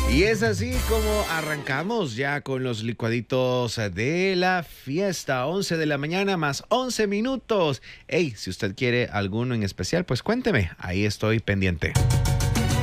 Y es así como arrancamos ya con los licuaditos de la fiesta. 11 de la mañana más 11 minutos. Hey, si usted quiere alguno en especial, pues cuénteme. Ahí estoy pendiente.